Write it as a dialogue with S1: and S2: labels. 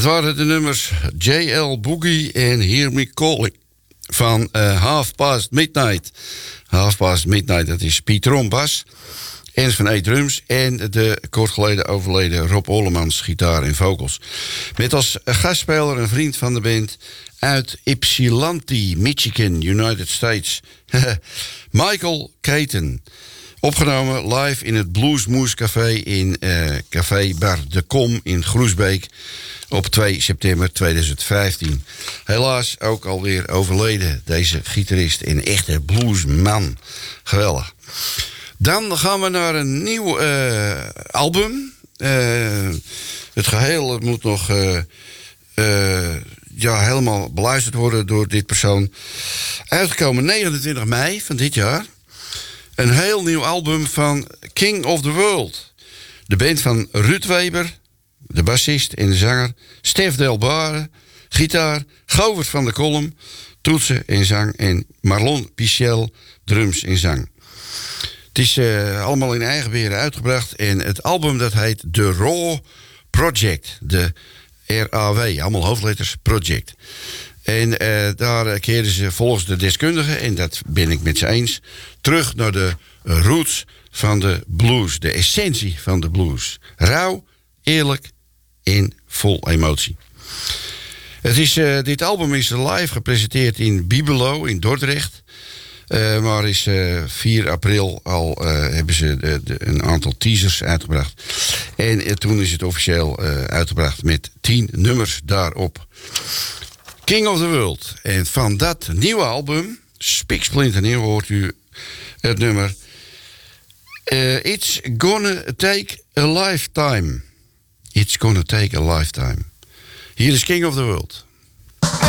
S1: Dat waren de nummers J.L. Boogie en Hear Me Calling van Half Past Midnight. Half Past Midnight, dat is Piet Rombas, Ernst van E. drums en de kort geleden overleden Rob Ollemans gitaar en vocals. Met als gastspeler een vriend van de band uit Ypsilanti, Michigan, United States. Michael Caton. Opgenomen live in het Bluesmoose Café in Café Bar de Kom in Groesbeek op 2 september 2015. Helaas ook alweer overleden, deze gitarist en echte bluesman. Geweldig. Dan gaan we naar een nieuw album. Het geheel moet nog helemaal beluisterd worden door dit persoon. Uitgekomen 29 mei van dit jaar. Een heel nieuw album van King of the World. De band van Ruud Weber, de bassist en de zanger. Stef Delbare, gitaar. Govert van der Kolm, toetsen en zang. En Marlon Pichel, drums en zang. Het is allemaal in eigen beheer uitgebracht. En het album dat heet The Raw Project. De RAW, allemaal hoofdletters, Project. En daar keerden ze volgens de deskundigen, en dat ben ik met ze eens, terug naar de roots van de blues. De essentie van de blues. Rauw, eerlijk en vol emotie. Dit album is live gepresenteerd in Bibelo in Dordrecht. Maar is 4 april al hebben ze een aantal teasers uitgebracht. En toen is het officieel uitgebracht met 10 nummers daarop. King of the World. En van dat nieuwe album, spiksplinternieuw, hoort u het nummer It's Gonna Take a Lifetime. It's Gonna Take a Lifetime. Hier is King of the World.